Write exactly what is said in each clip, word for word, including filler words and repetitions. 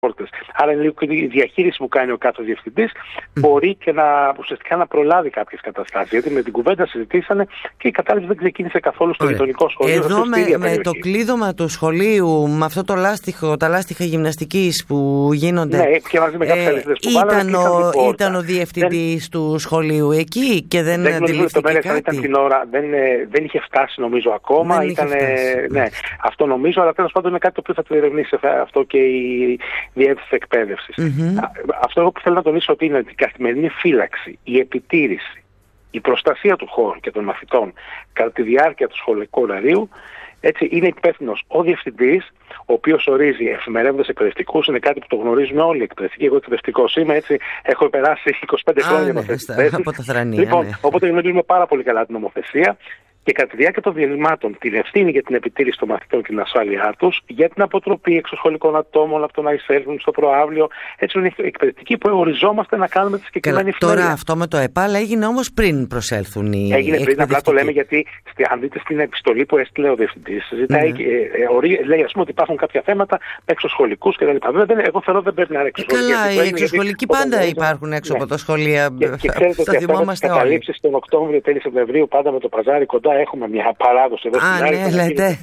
πόρτες. Άρα είναι λίγο η διαχείριση που κάνει ο κάθε διευθυντής μπορεί και να, ουσιαστικά να προλάβει κάποιες καταστάσεις. Γιατί με την κουβέντα συζητήσανε και η κατάληψη δεν ξεκίνησε καθόλου στο γειτονικό σχολείο. Εδώ με, με το κλείδωμα του σχολείου, με αυτό το λάστιχο, τα λάστιχα γυμναστικής που γίνονται. Ναι, και μαζί με κάποιες αλήθειες που ήταν, ο, ήταν ο διευθυντής δεν, του σχολείου εκεί και δεν, δεν αντιληφθήκε κάτι. Ήταν την ώρα, δεν, δεν είχε φτάσει νομίζω ακόμα. Δεν ήταν, ναι, αυτό νομίζω, αλλά τέλος πάντων είναι κάτι το οποίο θα το ερευνήσει αυτό και η διεύθυνση εκπαίδευσης. Mm-hmm. Αυτό εγώ που θέλω να τονίσω ότι είναι ότι η καθημερινή φύλαξη, η επιτήρηση, η προστασία του χώρου και των μαθητών κατά τη διάρκεια του σχολικού ωραρίου, έτσι, είναι υπεύθυνος ο διευθυντής, ο οποίος ορίζει εφημερεύοντες εκπαιδευτικούς. Είναι κάτι που το γνωρίζουμε όλοι οι εκπαιδευτικοί. Εγώ εκπαιδευτικός είμαι, έτσι, έχω περάσει είκοσι πέντε χρόνια με αυτές τις θέσεις. Από τα θρανία, λοιπόν, ναι. Οπότε γνωρίζουμε πάρα πολύ καλά την νομοθεσία. Και κατά τη διάρκεια των διαλυμάτων την ευθύνη για την επιτήρηση των μαθητών και την ασφάλειά τους, για την αποτροπή εξωσχολικών ατόμων από το να εισέλθουν στο προαύλιο. Έτσι είναι οι εκπαιδευτικοί που οριζόμαστε να κάνουμε τη συγκεκριμένη ευθύνη. Τώρα αυτό με το ΕΠΑΛ έγινε όμως πριν προσέλθουν οι Έγινε πριν, απλά το λέμε γιατί αν δείτε στην επιστολή που έστειλε ο διευθυντής, ζητάει, mm-hmm. ε, ε, λέει ας πούμε ότι υπάρχουν κάποια θέματα εξωσχολικούς κτλ. Βέβαια, εγώ θεωρώ δεν πρέπει να είναι εξωσχολικοί. Καλά, οι εξωσχολικοί πάντα γιατί, υπάρχουν έξω ναι. από τα σχολεία. Και, και ξέρετε ότι αυτό με τις καταλήψεις τον Οκτώβριο, τέλη Σεπτεμβρίου, πάντα με το παζάρι κοντά. Έχουμε μια παράδοση εδώ στην Ελλάδα. Α, ναι, λέτε.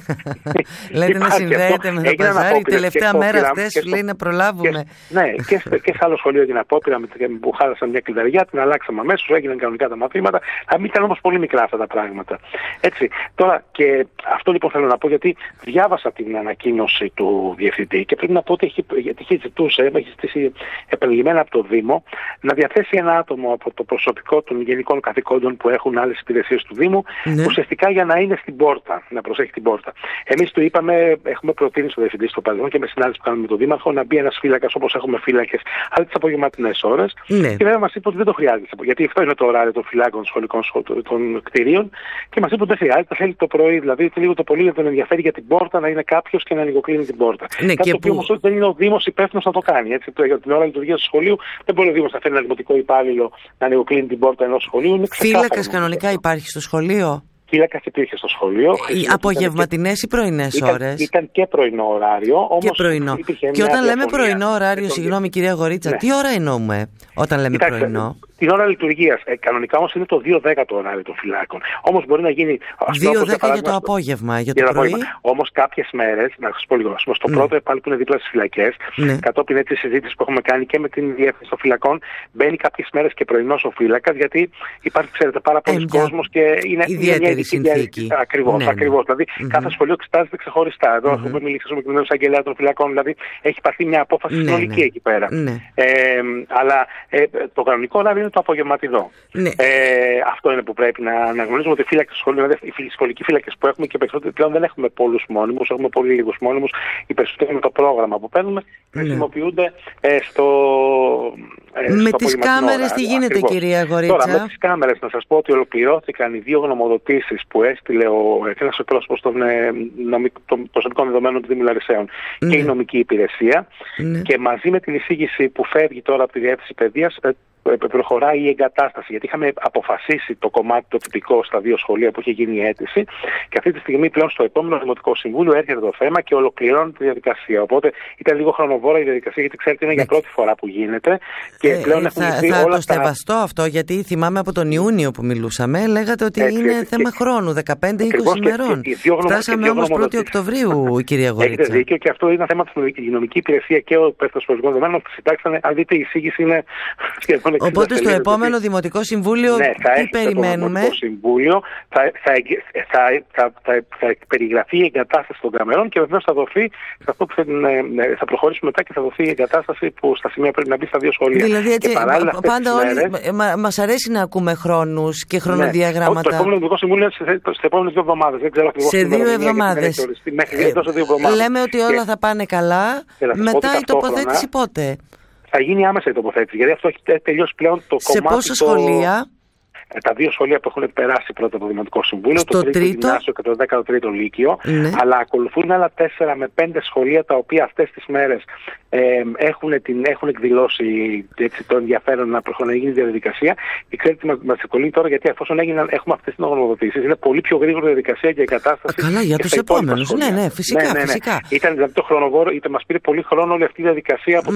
Λέτε να συνδέεται με το παζάρι. Τελευταία μέρα αυτές σου λέει να προλάβουμε. Ναι, και σε άλλο σχολείο έγινε απόπειρα που χάλασαν μια κλειδαριά, την αλλάξαμε αμέσως, έγιναν κανονικά τα μαθήματα. Ήταν όμως πολύ μικρά αυτά τα πράγματα. Έτσι. Τώρα και αυτό λοιπόν θέλω να πω, γιατί διάβασα την ανακοίνωση του διευθυντή και πρέπει να πω ότι έχει, γιατί έχει ζητούσε, έχει ζητήσει επανειλημμένα από το Δήμο να διαθέσει ένα άτομο από το προσωπικό των γενικών καθηκόντων που έχουν άλλες υπηρεσίες του Δήμου. Ναι. Ουσιαστικά για να είναι στην πόρτα, να προσέχει την πόρτα. Εμείς του είπαμε, έχουμε προτείνει στο διευθυντή στο παρελθόν και με συνάντηση που κάνουμε με τον Δήμαρχο να μπει ένας φύλακας όπως έχουμε φύλακες, αλλά τις απογευματινές ώρες. Ναι. Και βέβαια μας είπε ότι δεν το χρειάζεται. Γιατί αυτό είναι το ωράριο των φυλάκων των σχολικών των κτηρίων. Και μας είπε ότι δεν χρειάζεται. Θέλει το πρωί, δηλαδή λίγο το πολύ να τον ενδιαφέρει για την πόρτα να είναι κάποιος και να ανοιγοκλίνει την πόρτα. Ναι, κάτι το οποίο όμως δεν είναι ο Δήμος υπεύθυνος να το κάνει. Έτσι, για την ώρα λειτουργίας του σχολείου δεν μπορεί ο Δήμος να φέρει ένα δημοτικό υπάλληλο να ανοιγοκλίνει την πόρτα ενός σχολείου. Φύλακας κανονικά υπάρχει στο σχολείο. Φύλακας υπήρχε στο σχολείο. Οι απογευματινές ή πρωινές ώρες? Ήταν και πρωινό ωράριο. Όμως και πρωινό. Και όταν λέμε πρωινό ωράριο, τον... συγγνώμη κυρία Γορίτσα, ναι. τι ώρα εννοούμε όταν λέμε Κοιτάξτε, πρωινό? Την ώρα λειτουργίας. Ε, κανονικά όμως είναι το δύο δέκα το ωράριο των φυλάκων. Όμως μπορεί να γίνει. δύο δέκα για το απόγευμα, για το για πρωί. Όμως κάποιες μέρες, να σας πω λίγο, στο ναι. πρώτο ΕΠΑΛ που είναι δίπλα στις φυλακές, ναι. κατόπιν έτσι συζήτηση που έχουμε κάνει και με την διεύθυνση των φυλακών, μπαίνει κάποιες μέρες και πρωινός ο φύλακας, γιατί υπάρχει, ξέρετε, πάρα πολλοί κόσμος και είναι ιδιαίτερη συνθήκη. Ακριβώς, ναι, ναι. ακριβώς. Δηλαδή mm-hmm. κάθε σχολείο εξετάζεται ξεχωριστά. Εδώ mm-hmm. έχουμε μιλήσει με τον εισαγγελέα των φυλακών, δηλαδή έχει πάρθει μια απόφαση ναι, συνολική ναι. εκεί πέρα. Ναι. Ε, αλλά ε, το κανονικό ωράριο είναι το απογευματινό. Ναι. Ε, αυτό είναι που πρέπει να αναγνωρίζουμε ότι οι φύλακες του σχολείου, δηλαδή οι σχολικοί φύλακες που έχουμε και περισσότεροι πλέον δεν έχουμε πολλούς μόνιμους, έχουμε πολύ λίγους μόνιμους. Οι περισσότεροι με το πρόγραμμα που παίρνουμε ναι. χρησιμοποιούνται ε, στο. Ε, με τις κάμερες τι γίνεται, ακριβώς. Κυρία Γορίτσα? Τώρα, με τις κάμερες να σας πω ότι ολοκληρώθηκαν οι δύο γνωμοδοτήσεις που έστειλε ο ένας εκπρόσωπος των, ε, των προσωπικών δεδομένων του Δήμου Λαρισαίων ναι. και η νομική υπηρεσία ναι. και μαζί με την εισήγηση που φεύγει τώρα από τη Διεύθυνση Παιδείας προχωράει η εγκατάσταση, γιατί είχαμε αποφασίσει το κομμάτι το τυπικό στα δύο σχολεία που είχε γίνει η αίτηση και αυτή τη στιγμή πλέον στο επόμενο Δημοτικό Συμβούλιο έρχεται το θέμα και ολοκληρώνει τη διαδικασία. Οπότε ήταν λίγο χρονοβόρα η διαδικασία, γιατί ξέρετε είναι για πρώτη φορά που γίνεται και ε, πλέον έχουν θα, θα όλα το στεβαστώ τα... αυτό, γιατί θυμάμαι από τον Ιούνιο που μιλούσαμε λέγατε ότι έτσι, είναι έτσι, θέμα και... χρόνου, δεκαπέντε είκοσι ημερών. Φτάσαμε όμως πρώτη Οκτωβρίου, κυρία Γορίτσα. Έχετε δίκιο και αυτό είναι ένα θέμα που η νομική υπηρεσία και ο υπεύθυνος προσωπικών δεδομένων συντάξανε. Αν δείτε, η εισήγηση είναι σχεδόν. Οπότε στο επόμενο ότι... Δημοτικό Συμβούλιο ναι, τι περιμένουμε? Στο Δημοτικό Συμβούλιο θα, θα, θα, θα, θα, θα περιγραφεί η εγκατάσταση των καμερών και βεβαίως θα δοθεί, θα, θα προχωρήσουμε μετά και θα δοθεί η εγκατάσταση που στα σημεία πρέπει να μπει στα δύο σχολεία. Δηλαδή έτσι, πάντα όλοι μέρες, μα, μας αρέσει να ακούμε χρόνους και χρονοδιαγράμματα. Ναι, το επόμενο Δημοτικό Συμβούλιο είναι στις επόμενες δύο εβδομάδες. Δεν ξέρω ακριβώς. Σε δύο εβδομάδες. Ε, λέμε ότι όλα θα πάνε καλά. Μετά η τοποθέτηση πότε? Θα γίνει άμεσα η τοποθέτηση, γιατί αυτό έχει τελειώσει πλέον το σε κομμάτι. Σε πόσα σχολεία? Το, τα δύο σχολεία που έχουν περάσει πρώτα από το Δημοτικό Συμβούλιο, στο το τρίτο γυμνάσιο και το δέκατο τρίτο Λύκειο, ναι. αλλά ακολουθούν άλλα τέσσερα με πέντε σχολεία τα οποία αυτές τις μέρες ε, έχουν, την, έχουν εκδηλώσει έτσι, το ενδιαφέρον να προχωρήσει να γίνει διαδικασία. Και ξέρετε, μας, μας εκκολεί τώρα, γιατί εφόσον έγιναν, έχουμε αυτές τις γνωμοδοτήσεις, είναι πολύ πιο γρήγορη διαδικασία για εγκατάσταση. Α, καλά, για τους επόμενους. Ναι, ναι, φυσικά. Ναι, ναι, ναι. φυσικά. Ήταν δηλαδή το χρονοβόρο, είτε μας πήρε πολύ χρόνο όλη αυτή η διαδικασία από